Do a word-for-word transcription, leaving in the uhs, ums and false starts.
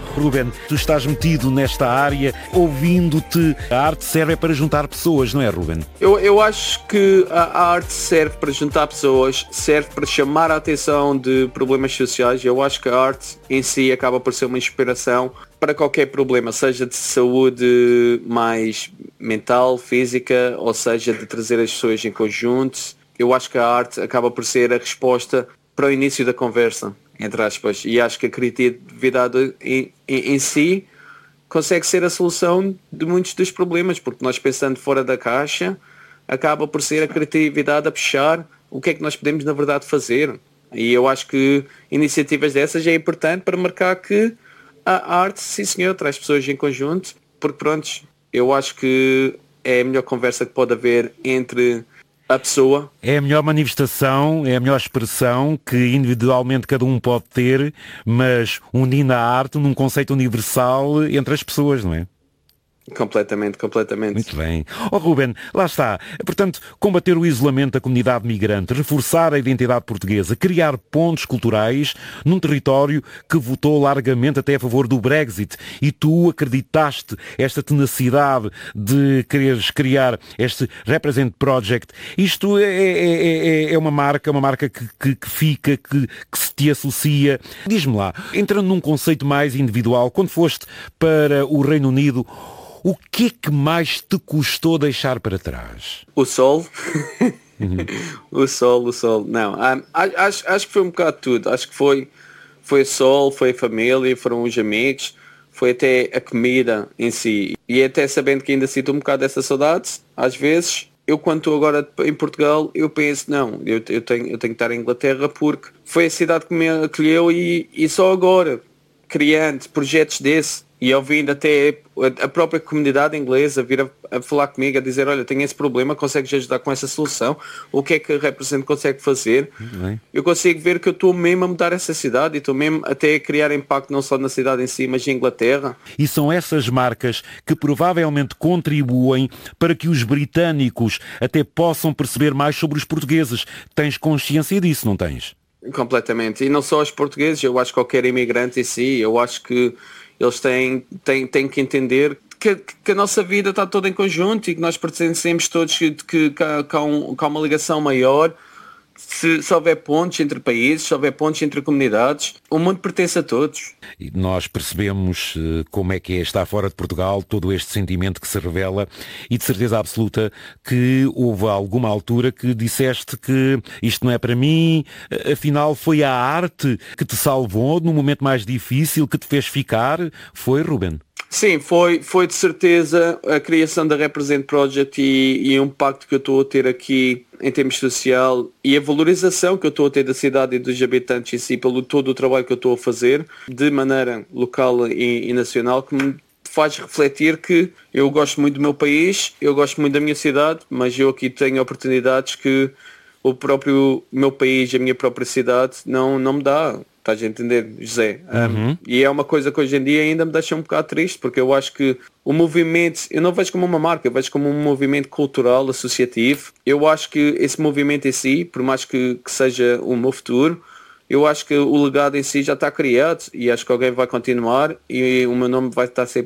Ruben, tu estás metido nesta área, ouvindo-te, a arte serve para juntar pessoas, não é, Ruben? Eu, eu acho que a, a arte serve para juntar pessoas, serve para chamar a atenção de problemas sociais. Eu acho que a arte em si acaba por ser uma inspiração para qualquer problema, seja de saúde mais mental, física, ou seja de trazer as pessoas em conjunto. Eu acho que a arte acaba por ser a resposta para o início da conversa, entre aspas, e acho que a criatividade em, em, em si consegue ser a solução de muitos dos problemas, porque nós pensando fora da caixa, acaba por ser a criatividade a puxar o que é que nós podemos na verdade fazer. E eu acho que iniciativas dessas é importante para marcar que a arte, sim senhor, traz pessoas em conjunto, porque pronto, eu acho que é a melhor conversa que pode haver entre a pessoa. É a melhor manifestação, é a melhor expressão que individualmente cada um pode ter, mas unindo a arte num conceito universal entre as pessoas, não é? Completamente, completamente. Muito bem. Oh, Ruben, lá está. Portanto, combater o isolamento da comunidade migrante, reforçar a identidade portuguesa, criar pontos culturais num território que votou largamente até a favor do Brexit. E tu acreditaste esta tenacidade de quereres criar este Represent Project. Isto é, é, é, é uma marca, uma marca que, que, que fica, que, que se te associa. Diz-me lá, entrando num conceito mais individual, quando foste para o Reino Unido, o que é que mais te custou deixar para trás? O sol. Uhum. O sol, o sol. Não, acho, acho que foi um bocado tudo. Acho que foi, foi o sol, foi a família, foram os amigos, foi até a comida em si. E até sabendo que ainda sinto um bocado dessa saudade, às vezes, eu quando estou agora em Portugal, eu penso, não, eu, eu, tenho, eu tenho que estar em Inglaterra porque foi a cidade que me acolheu e, e só agora, criando projetos desse, e ouvindo até a própria comunidade inglesa vir a, a falar comigo, a dizer, olha, tenho esse problema, consegues ajudar com essa solução? O que é que a Represent consegue fazer? Uhum. Eu consigo ver que eu estou mesmo a mudar essa cidade e estou mesmo até a criar impacto não só na cidade em si, mas em Inglaterra. E são essas marcas que provavelmente contribuem para que os britânicos até possam perceber mais sobre os portugueses. Tens consciência disso, não tens? Completamente. E não só os portugueses, eu acho que qualquer imigrante em si, eu acho que eles têm, têm, têm que entender que, que a nossa vida está toda em conjunto e que nós pertencemos todos, que, que, que, há, que, há, um, que há uma ligação maior. Se, se houver pontos entre países, se houver pontos entre comunidades, o mundo pertence a todos. E nós percebemos uh, como é que é estar fora de Portugal, todo este sentimento que se revela, e de certeza absoluta que houve alguma altura que disseste que isto não é para mim, afinal foi a arte que te salvou no momento mais difícil, que te fez ficar. Foi, Ruben? Sim, foi, foi de certeza a criação da Represent Project e, e o impacto que eu estou a ter aqui em termos social e a valorização que eu estou a ter da cidade e dos habitantes em si pelo todo o trabalho que eu estou a fazer de maneira local e, e nacional, que me faz refletir que eu gosto muito do meu país, eu gosto muito da minha cidade, mas eu aqui tenho oportunidades que o próprio meu país, a minha própria cidade não, não me dá. Estás a entender, José? Um, uhum. E é uma coisa que hoje em dia ainda me deixa um bocado triste, porque eu acho que o movimento, eu não vejo como uma marca, eu vejo como um movimento cultural, associativo. Eu acho que esse movimento em si, por mais que, que seja o meu futuro, eu acho que o legado em si já está criado e acho que alguém vai continuar e o meu nome vai estar sempre